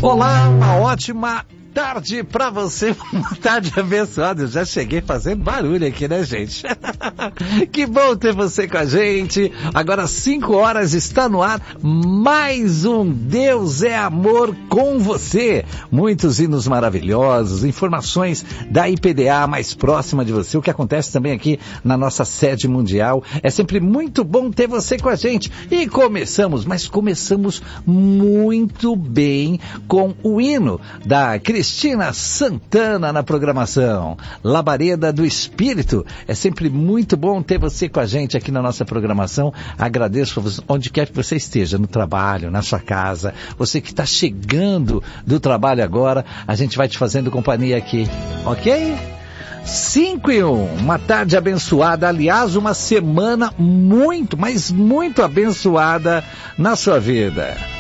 Olá, uma ótima tarde pra você, uma tarde abençoada. Eu já cheguei fazendo barulho aqui, né, gente? Que bom ter você com a gente. Agora 5 horas está no ar mais um Deus é Amor com você. Muitos hinos maravilhosos, informações da IPDA mais próxima de você, o que acontece também aqui na nossa sede mundial. É sempre muito bom ter você com a gente. E começamos muito bem com o hino da Cristina Santana na programação. Labareda do Espírito. É sempre muito bom ter você com a gente aqui na nossa programação. Agradeço onde quer que você esteja, no trabalho, na sua casa. Você que está chegando do trabalho agora, a gente vai te fazendo companhia aqui, ok? 5:01, uma tarde abençoada, aliás, uma semana muito, mas muito abençoada na sua vida.